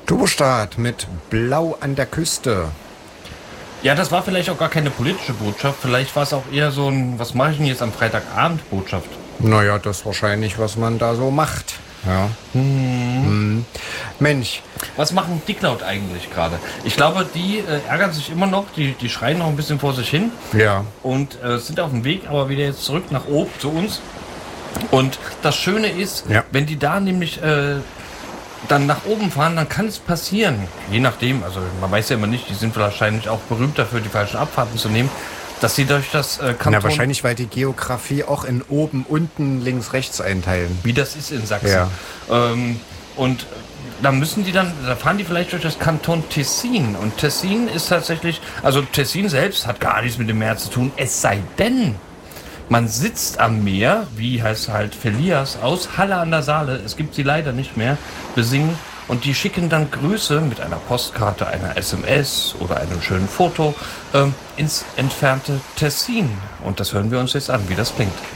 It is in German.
Turbostart mit Blau an der Küste. Ja, das war vielleicht auch gar keine politische Botschaft. Vielleicht war es auch eher so ein, was mache ich denn jetzt am Freitagabend Botschaft. Naja, das ist wahrscheinlich, was man da so macht. Ja. Mensch, Was machen Dicklaut eigentlich gerade? Ich glaube, die ärgern sich immer noch, die schreien noch ein bisschen vor sich hin ja. und sind auf dem Weg, aber wieder jetzt zurück nach oben zu uns. Und das Schöne ist, Ja. wenn die da nämlich dann nach oben fahren, dann kann es passieren, je nachdem, also man weiß ja immer nicht, die sind wahrscheinlich auch berühmt dafür, die falschen Abfahrten zu nehmen, dass sie durch das Kanton, Na, wahrscheinlich, weil die Geografie auch in oben, unten, links, rechts einteilen. wie das ist in Sachsen. Ja. Und da fahren die vielleicht durch das Kanton Tessin. Und Tessin ist tatsächlich, also Tessin selbst hat gar nichts mit dem Meer zu tun, es sei denn, man sitzt am Meer, wie heißt halt Felias aus Halle an der Saale, es gibt sie leider nicht mehr, besingen. Und die schicken dann Grüße mit einer Postkarte, einer SMS oder einem schönen Foto ins entfernte Tessin. Und das hören wir uns jetzt an, wie das klingt.